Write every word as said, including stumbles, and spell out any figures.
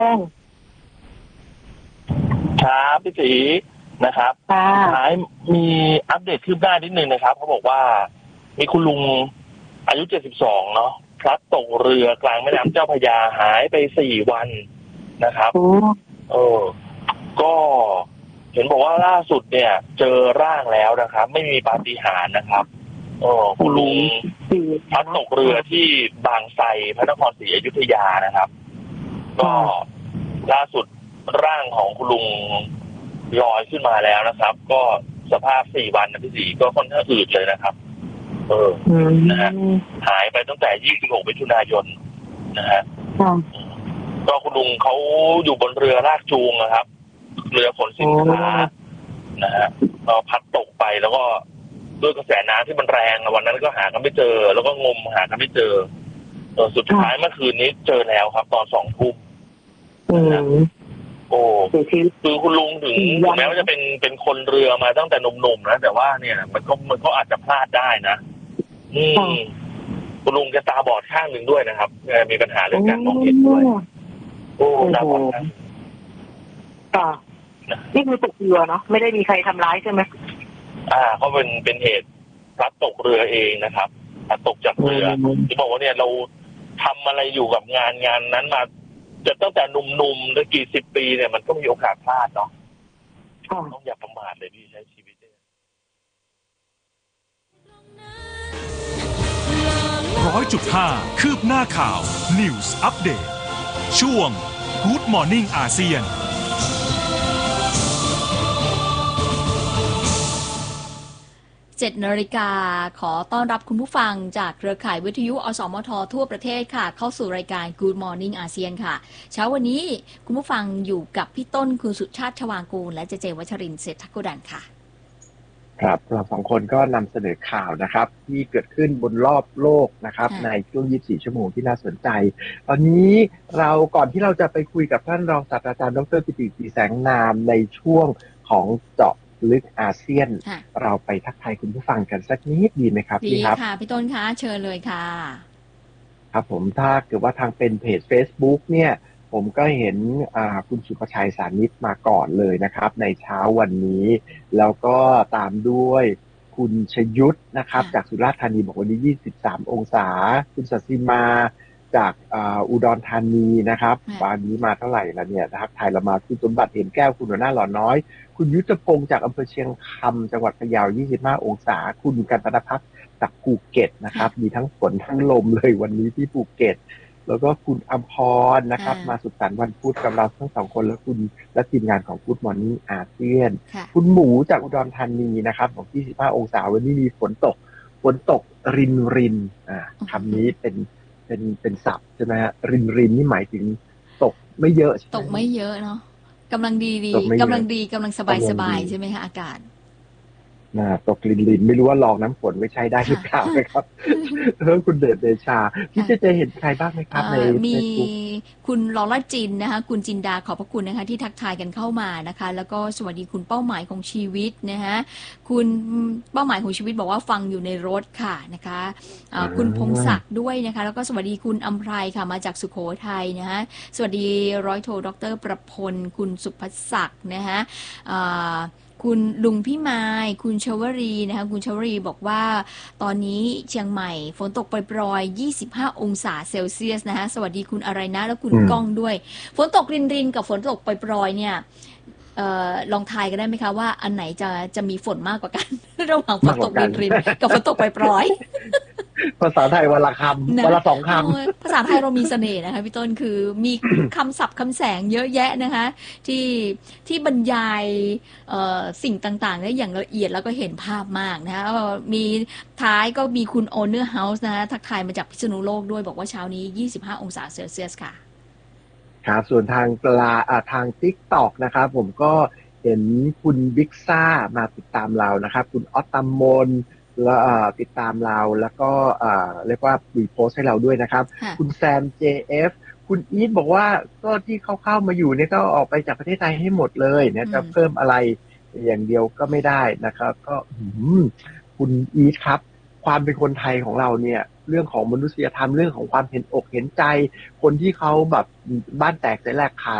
งครับพี่ศรีนะครับท้ายมีอัปเดตคืบหน้านิดนึงนะครับเขาบอกว่ามีคุณลุงอายุเจ็ดสิบสองเนาะพลัดตกเรือกลางแม่น้ำเจ้าพระยาหายไปสี่วันนะครับเออก็เห็นบอกว่าล่าสุดเนี่ยเจอร่างแล้วนะครับไม่มีปาฏิหาริย์นะครับเออคุณลุงพลัดตกเรือที่บางไทรพระนครศรีอยุธยานะครับก็ล่าสุดร่างของคุณลุงลอยขึ้นมาแล้วนะครับก็สภาพสี่วันนะพี่ศรีก็ค่อนข้างอืดเลยนะครับเออนะฮะหายไปตั้งแต่ยี่สิบหกมิถุนายนนะฮะก็คุณลุงเขาอยู่บนเรือลากจูงนะครับเรือขนสินค้านะฮะก็พัดตกไปแล้วก็ด้วยกระแสน้ำที่มันแรงวันนั้นก็หากันไม่เจอแล้วก็งมหากันไม่เจอเออสุดท้ายเมื่อคืนนี้เจอแล้วครับตอนสองทุ่มโอ้คือคุณลุงถึงแม้ว่าจะเป็นเป็นคนเรือมาตั้งแต่หนุ่มๆนะแต่ว่าเนี่ยมันก็มันก็อาจจะพลาดได้นะอืมคุณลุงแกตาบอดข้างหนึ่งด้วยนะครับมีปัญหาเรื่องการมองเห็นด้วยโอ้ตาบอดนะค่ะนี่คือตกเรือเนาะไม่ได้มีใครทำร้ายใช่ไหมอ่าเขาเป็นเป็นเหตุพลัดตกเรือเองนะครับพลัดตกจากเรือที่บอกว่าเนี่ยเราทำอะไรอยู่กับงานงานนั้นมาจะตั้งแต่หนุ่มๆหรือกี่สิบปีเนี่ยมันก็มีโอกาสพลาดเนาะต้องอย่าประมาทเลยพี่ใช้ชีวิตเนี่ยร้อยจุดห้าคืบหน้าข่าว News Update ช่วง Good Morning อาเซียนเจ็ดนาฬิกาขอต้อนรับคุณผู้ฟังจากเครือข่ายวิทยุอสมททั่วประเทศค่ะเข้าสู่รายการ Good Morning อาเซียนค่ะเช้าวันนี้คุณผู้ฟังอยู่กับพี่ต้นคุณสุชาติชวางกูลและเจเจวัชรินทร์เศรษฐกุดันค่ะครับเราสองคนก็นำเสนอข่าวนะครับที่เกิดขึ้นบนรอบโลกนะครับในช่วงยี่สิบสี่ชั่วโมงที่น่าสนใจตอนนี้เราก่อนที่เราจะไปคุยกับท่านรองศาสตราจารย์ดร.ปิติ ศรีแสงนามในช่วงของเจาะลึกอาเซียนเราไปทักทายคุณผู้ฟังกันสักนิดดีไหมครับพี่ครับดีค่ะพี่ต้นคะเชิญเลยค่ะครับผมถ้าเกิดว่าทางเป็นเพจ Facebook เนี่ยผมก็เห็นคุณสุภชัยสานิชมาก่อนเลยนะครับในเช้าวันนี้แล้วก็ตามด้วยคุณชยุทธนะครับจากสุราษฎร์ธานีบอกวันนี้ยี่สิบสามองศาคุณศศิมาจากอุดรธานีนะครับวันนี้มาเท่าไหร่แล้วเนี่ยนะครับไทยเรามาคุณสมบัติเห็นแก้วคุณหัวหน้าหล่อน้อยคุณยุทธพงศ์จากอำเภอเชียงคำจังหวัดพะเยายี่สิบห้าองศาคุณกันตนภักดิ์จากภูเก็ตนะครับมีทั้งฝนทั้งลมเลยวันนี้ที่ภูเก็ตแล้วก็คุณอัมพรนะครับมาสุขสันต์วันพุธกับเราทั้งสองคนและคุณและทีมงานของ Good Morning อาเซียนคุณหมูจากอุดรธานีนะครับของยี่สิบห้าองศาวันนี้มีฝนตกฝนตกรินรินอ่าคำนี้เป็นเป็นเป็นศัพท์ใช่ไหมฮะรินรินนี่หมายถึงตกไม่เยอะตกไม่เยอะเนาะกำลังดีดีกำลังดีกำลังสบายสบายใช่ไหมคะอากาศน่าตกลินลินไม่รู้ว่าลองน้ำฝนไม่ใช่ได้หรือเปล่านะครับเออคุณเดชเดชาพี่จะจะเห็นใครบ้างไหมครับในมีคุณลอร่าจินนะคะคุณจินดาขอบพระคุณนะคะที่ทักทายกันเข้ามานะคะแล้วก็สวัสดีคุณเป้าหมายของชีวิตนะคะคุณเป้าหมายของชีวิตบอกว่าฟังอยู่ในรถค่ะนะคะคุณพงศักดิ์ด้วยนะคะแล้วก็สวัสดีคุณอัมไพรค่ะมาจากสุโขทัยนะคะสวัสดีร้อยโทดร.ประพลคุณสุภศักดิ์นะคะคุณลุงพี่ไม้คุณชวรีนะคะคุณชวรีบอกว่าตอนนี้เชียงใหม่ฝนตกปรอยๆยี่สิบห้าองศาเซลเซียสนะคะสวัสดีคุณอะไรนะแล้วคุณก้องด้วยฝนตกรินๆกับฝนตกปรอยๆเนี่ยเอ่อลองทายกันได้ไหมคะว่าอันไหนจะจะมีฝนมากกว่ากันระหว่างฝนตกรินๆกับฝนตกปรอยๆภาษาไทยวันละคำวันละสองคำภาษาไทยเรามีเสน่ห์นะคะพี่ต้นคือมีคำศัพท์คำแสงเยอะแยะนะคะที่ที่บรรยายสิ่งต่างๆได้อย่างละเอียดแล้วก็เห็นภาพมากนะคะมีท้ายก็มีคุณโอเนอร์เฮาส์นะคะทักทายมาจากพิษณุโลกด้วยบอกว่าเช้านี้ยี่สิบห้าองศาเซลเซียสค่ะครับส่วนทางปลาทาง TikTok นะครับผมก็เห็นคุณบิ๊กซ่ามาติดตามเรานะครับคุณออตตามนแล้วติดตามเราแล้วก็เรียกว่ารีโพสให้เราด้วยนะครับคุณแซม เจ เอฟ คุณอีทบอกว่าก็ที่เข้าเข้ามาอยู่เนี่ยก็ออกไปจากประเทศไทยให้หมดเลยนะจะเพิ่มอะไรอย่างเดียวก็ไม่ได้นะครับก็คุณอีทครับความเป็นคนไทยของเราเนี่ยเรื่องของมนุษยธรรมเรื่องของความเห็นอกเห็นใจคนที่เขาแบบบ้านแตกแสนแหลกขาด